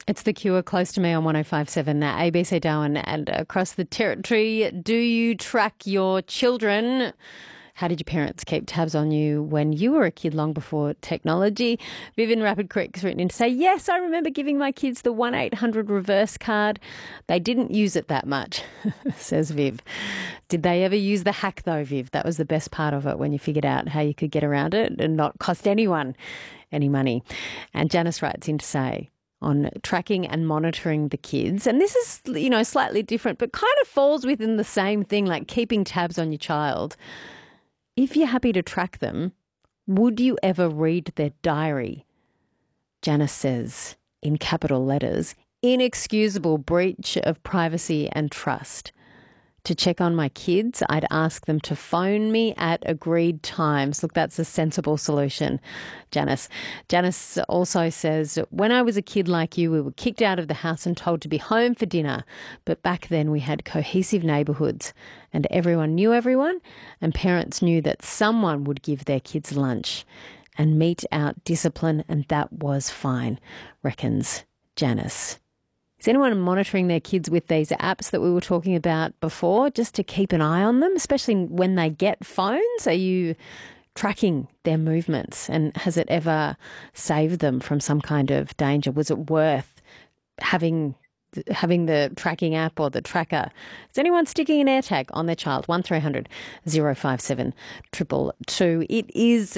It's The Cure close to me on 105.7 ABC Darwin and across the territory. Do you track your children? How did your parents keep tabs on you when you were a kid long before technology? Viv in Rapid Creek's written in to say, yes, I remember giving my kids the 1-800 reverse card. They didn't use it that much, says Viv. Did they ever use the hack though, Viv? That was the best part of it when you figured out how you could get around it and not cost anyone any money. And Janice writes in to say, on tracking and monitoring the kids. And this is, slightly different, but kind of falls within the same thing, like keeping tabs on your child. If you're happy to track them, would you ever read their diary? Janice says, in capital letters, inexcusable breach of privacy and trust. To check on my kids, I'd ask them to phone me at agreed times. Look, that's a sensible solution, Janice. Janice also says, when I was a kid like you, we were kicked out of the house and told to be home for dinner. But back then we had cohesive neighbourhoods and everyone knew everyone, and parents knew that someone would give their kids lunch and mete out discipline, and that was fine, reckons Janice. Is anyone monitoring their kids with these apps that we were talking about before, just to keep an eye on them, especially when they get phones? Are you tracking their movements, and has it ever saved them from some kind of danger? Was it worth having the tracking app or the tracker? Is anyone sticking an AirTag on their child? 1300 057 222. It is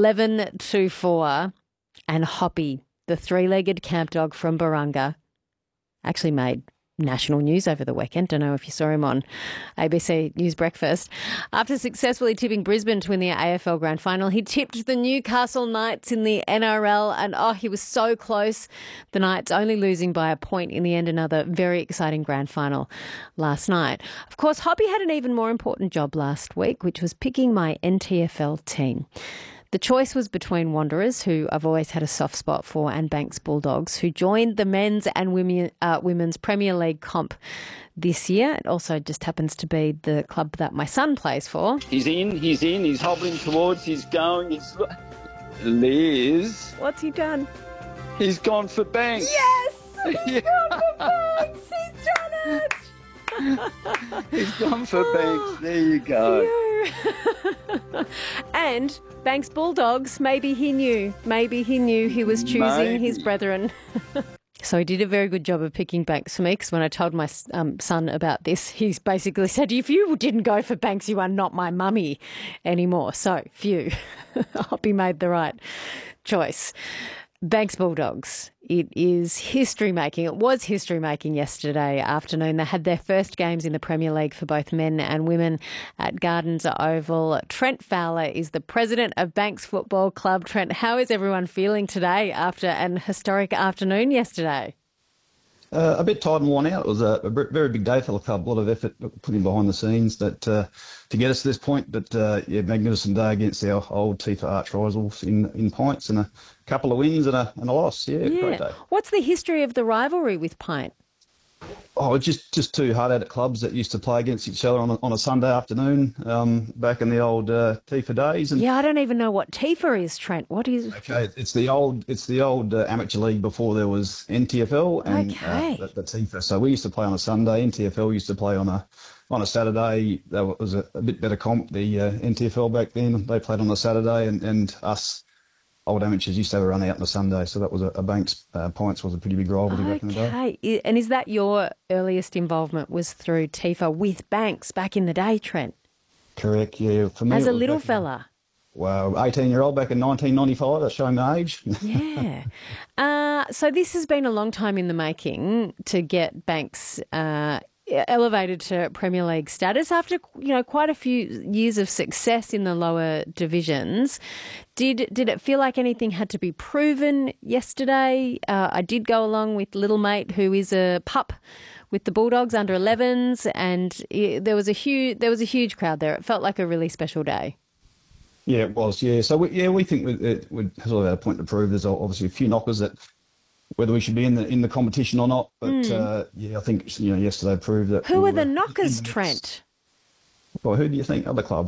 11:24, and Hoppy, the three-legged camp dog from Barunga, actually made national news over the weekend. Don't know if you saw him on ABC News Breakfast. After successfully tipping Brisbane to win the AFL Grand Final, he tipped the Newcastle Knights in the NRL, and he was so close. The Knights only losing by a point in the end. Another very exciting Grand Final last night. Of course, Hoppy had an even more important job last week, which was picking my NTFL team. The choice was between Wanderers, who I've always had a soft spot for, and Banks Bulldogs, who joined the men's and women's Premier League comp this year. It also just happens to be the club that my son plays for. He's in, he's hobbling towards, he's going, Liz. What's he done? He's gone for Banks. Yes! He's gone for Banks! He's done it! He's gone for Banks. There you go. And Banks Bulldogs, maybe he knew he was choosing his brethren. So he did a very good job of picking Banks for me, because when I told my son about this, he's basically said, if you didn't go for Banks, you are not my mummy anymore. So, phew, Hoppy made the right choice. Banks Bulldogs. It is history-making. It was history-making yesterday afternoon. They had their first games in the Premier League for both men and women at Gardens Oval. Trent Fowler is the president of Banks Football Club. Trent, how is everyone feeling today after an historic afternoon yesterday? A bit tired and worn out. It was a very big day for the club. A lot of effort put in behind the scenes to get us to this point. But magnificent day against our old Tifa arch rivals in Pints, and a couple of wins and a loss. Yeah, great day. What's the history of the rivalry with Pint? Oh, it's just two hard-at clubs that used to play against each other on a Sunday afternoon back in the old Tifa days. And I don't even know what Tifa is, Trent. What is? Okay, it's the old amateur league before there was NTFL and the Tifa. So we used to play on a Sunday. NTFL used to play on a Saturday. That was a bit better comp. The NTFL back then, they played on a Saturday, and us old amateurs used to have a run out on a Sunday, so that was a Banks Pints was a pretty big rivalry back in the day. Okay, and is that your earliest involvement was through Tifa with Banks back in the day, Trent? Correct, yeah. For me, as a little fella. Wow, 18-year-old back in 1995, that's showing my age. Yeah. So this has been a long time in the making to get Banks elevated to Premier League status after quite a few years of success in the lower divisions. Did it feel like anything had to be proven yesterday? I did go along with little mate, who is a pup with the Bulldogs under 11s, and there was a huge crowd there. It felt like a really special day. Yeah, it was. Yeah, so we think it would sort of have a point to prove. There's obviously a few knockers that whether we should be in the competition or not. But I think yesterday proved that. Who are the knockers, Trent? Well, who do you think? Other clubs.